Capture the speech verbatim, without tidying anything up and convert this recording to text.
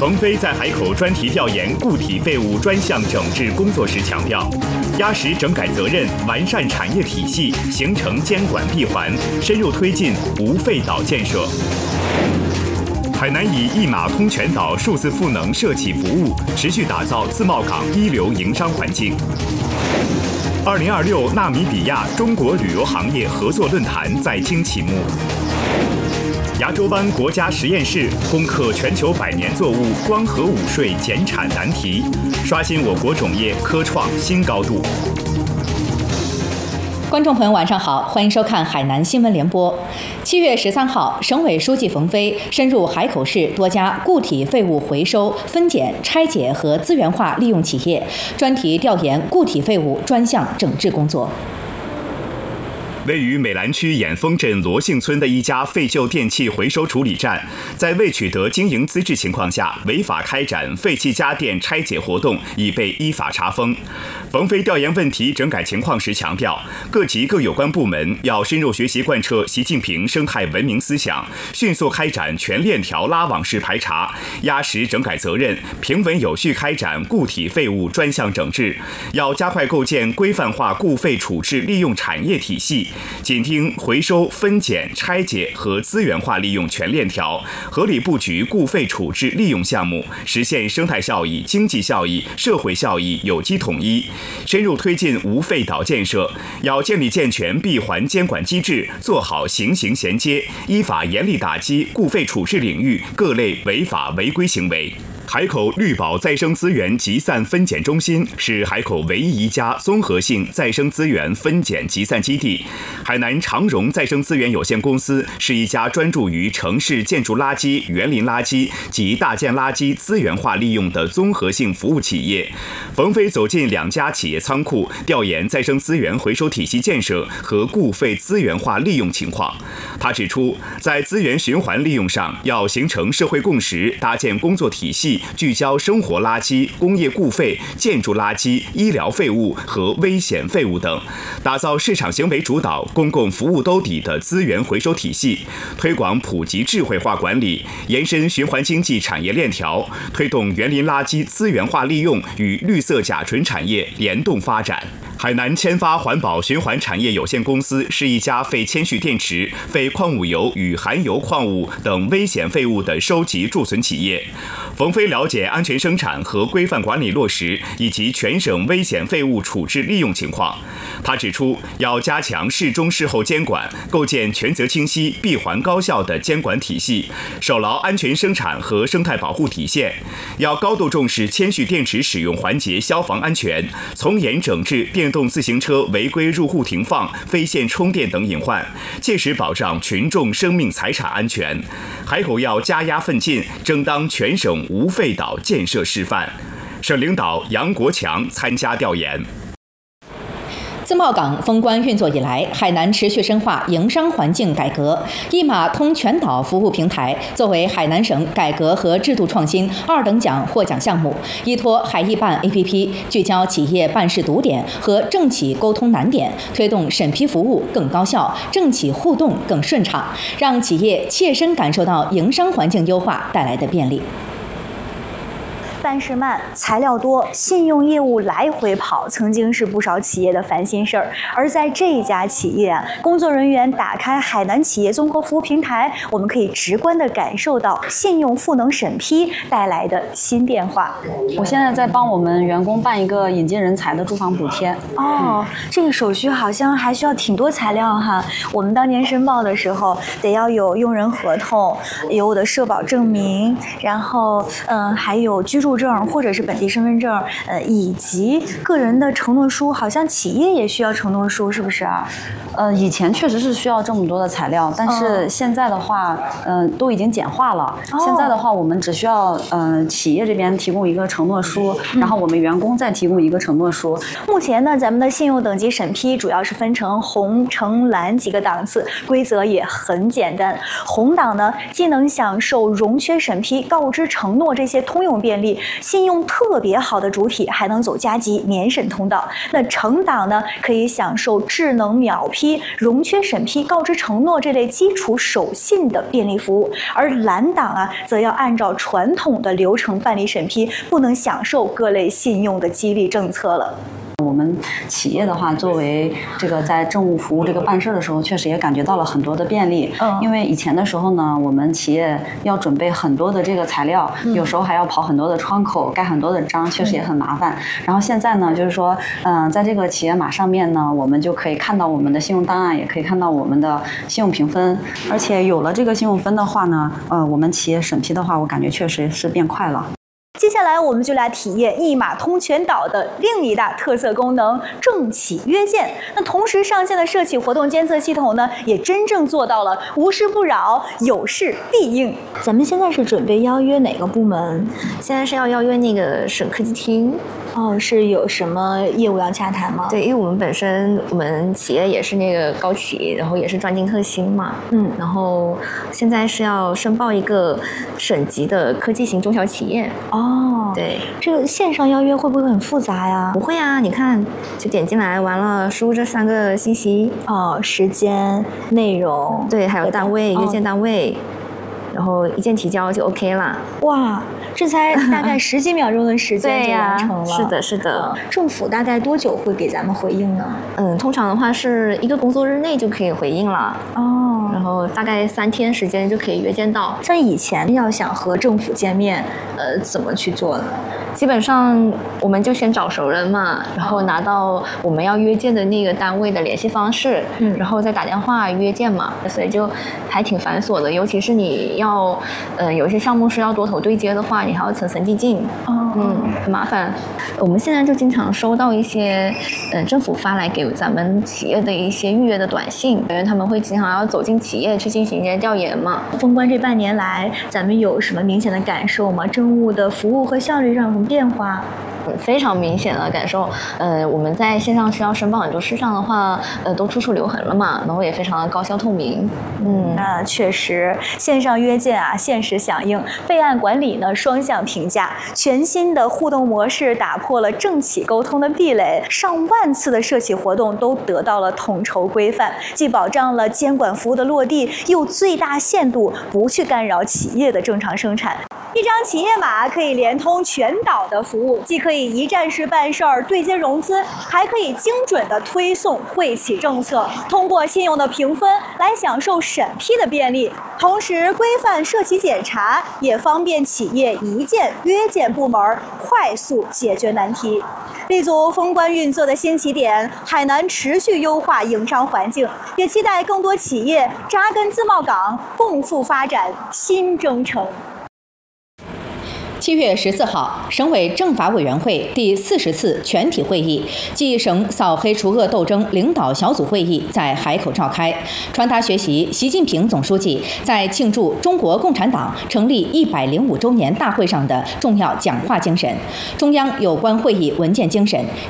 冯飞在海口专题调研固体废物专项整治工作时强调，压实整改责任，完善产业体系，形成监管闭环，深入推进无废岛建设。海南以一码通全岛数字赋能社企服务，持续打造自贸港一流营商环境。二零二六纳米比亚中国旅游行业合作论坛在京启幕。亚洲湾国家实验室攻克全球百年作物光合午睡减产难题，刷新我国种业科创新高度。 观众朋友晚上好，欢迎收看海南新闻联播。七月十三号，省委书记冯飞深入海口市多家固体废物回收、分拣、拆解和资源化利用企业，专题调研固体废物专项整治工作。 位于美兰区眼峰镇罗姓村的一家废旧电器回收处理站，在未取得经营资质情况下，违法开展废弃家电拆解活动，已被依法查封。冯飞调研问题整改情况时强调，各级各有关部门要深入学习贯彻习近平生态文明思想，迅速开展全链条拉网式排查，压实整改责任，平稳有序开展固体废物专项整治。要加快构建规范化固废处置利用产业体系，紧盯回收、分拣、拆解和资源化利用全链条，合理布局固废处置利用项目，实现生态效益、经济效益、社会效益有机统一。深入推进无废岛建设，要建立健全闭环监管机制，做好形形衔接，依法严厉打击固废处置领域各类违法违规行为。海口绿宝再生资源集散分拣中心是海口唯一一家综合性再生资源分拣集散基地。海南长荣再生资源有限公司是一家专注于城市建筑垃圾、园林垃圾及大件垃圾资源化利用的综合性服务企业。冯飞走进两家企业仓库，调研再生资源回收体系建设和固废资源化利用情况。他指出，在资源循环利用上，要形成社会共识，搭建工作体系，聚焦生活垃圾、工业固废、建筑垃圾、医疗废物和危险废物等，打造市场行为主导、公共服务兜底的资源回收体系，推广普及智慧化管理，延伸循环经济产业链条，推动园林垃圾资源化利用与绿色甲醇产业联动发展。海南千发环保循环产业有限公司是一家废铅蓄电池、废矿物油与含油矿物等危险废物的收集贮存企业。冯飞了解安全生产和规范管理落实以及全省危险废物处置利用情况。他指出，要加强事中事后监管，构建权责清晰、闭环高效的监管体系，守牢安全生产和生态保护底线。要高度重视铅蓄电池使用环节消防安全，从严整治电动自行车违规入户停放、非线充电等隐患，切实保障群众生命财产安全。海口要加压奋进，争当全省无废岛建设示范。省领导杨国强参加调研。 自贸港封关运作以来，海南持续深化营商环境改革。一码通全岛服务平台作为海南省改革和制度创新二等奖获奖项目，依托海易办 A P P， 聚焦企业办事堵点和政企沟通难点，推动审批服务更高效，政企互动更顺畅，让企业切身感受到营商环境优化带来的便利。 办事慢、材料多、信用业务来回跑，曾经是不少企业的烦心事儿。而在这一家企业，工作人员打开海南企业综合服务平台，我们可以直观地感受到信用赋能审批带来的新变化。 我现在在帮我们员工办一个引进人才的住房补贴。 哦，嗯、这个手续好像还需要挺多材料哈。我们当年申报的时候，得要有用人合同，有我的社保证明，然后嗯，还有居住证或者是本地身份证，呃，以及个人的承诺书，好像企业也需要承诺书，是不是啊？ 呃，以前确实是需要这么多的材料，但是现在的话，嗯、呃，都已经简化了。哦、现在的话，我们只需要呃企业这边提供一个承诺书，嗯、然后我们员工再提供一个承诺书。 目前呢，咱们的信用等级审批主要是分成红、橙、蓝几个档次，规则也很简单。红档呢，既能享受融缺审批、告知承诺这些通用便利， 信用特别好的主体还能走加急免审通道。那成党呢，可以享受智能秒批、容缺审批、告知承诺这类基础守信的便利服务，而蓝党啊，则要按照传统的流程办理审批，不能享受各类信用的激励政策了。 我们企业的话，作为这个在政务服务这个办事的时候，确实也感觉到了很多的便利。嗯，因为以前的时候呢，我们企业要准备很多的这个材料，嗯、有时候还要跑很多的窗口，盖很多的章，确实也很麻烦。嗯、然后现在呢，就是说，嗯、呃，在这个企业码上面呢，我们就可以看到我们的信用档案，也可以看到我们的信用评分，而且有了这个信用分的话呢，呃，我们企业审批的话，我感觉确实是变快了。 接下来我们就来体验一码通全岛的另一大特色功能——政企约见。那同时上线的社企活动监测系统呢，也真正做到了无事不扰，有事必应。咱们现在是准备邀约哪个部门？ 现在是要邀约那个省科技厅。 哦，是有什么业务要洽谈吗？ 对，因为我们本身我们企业也是那个高企，然后也是专精特新嘛，嗯，然后现在是要申报一个省级的科技型中小企业。 哦， 对， 这个线上邀约会不会很复杂呀？ 不会啊，你看，就点进来，完了输入这三个信息， 哦，时间、内容， 对，还有单位、约见单位。然后一键提交就 OK 了。 哇，这才大概十几秒钟的时间就完成了。 是的，是的、 嗯。政府大概多久会给咱们回应呢？ 嗯，通常的话是一个工作日内就可以回应了。 哦。 然后大概三天时间就可以约见到。 像以前要想和政府见面，呃，怎么去做呢？ 基本上我们就先找熟人嘛，然后拿到我们要约见的那个单位的联系方式，嗯，然后再打电话约见嘛，所以就还挺繁琐的。尤其是你要，呃，有些项目是要多头对接的话，你还要层层递进，哦，嗯，很麻烦。我们现在就经常收到一些，呃，政府发来给咱们企业的一些预约的短信，因为他们会经常要走进企业去进行一些调研嘛。 封关这半年来，咱们有什么明显的感受吗？政务的服务和效率上有什么变化？ 非常明显的感受，呃，我们在线上需要申报很多事项的话，呃，都处处留痕了嘛，然后也非常的高效透明。 嗯，那确实，线上约见啊，限时响应，备案管理呢，双向评价，全新的互动模式打破了政企沟通的壁垒，上万次的社企活动都得到了统筹规范，既保障了监管服务的落地，又最大限度不去干扰企业的正常生产。一张企业码可以连通全岛的服务，既可以一站式办事儿、对接融资，还可以精准的推送惠企政策，通过信用的评分来享受审批的便利，同时规范社企检查，也方便企业一键约见部门，快速解决难题。立足封关运作的新起点，海南持续优化营商环境，也期待更多企业扎根自贸港，共赴发展新征程。 七月十四号，省委政法委员会第四十次全体会议暨省扫黑除恶斗争领导小组会议在海口召开，传达学习习近平总书记在庆祝中国共产党成立一百零五周年大会上的重要讲话精神。中央有关会议文件精神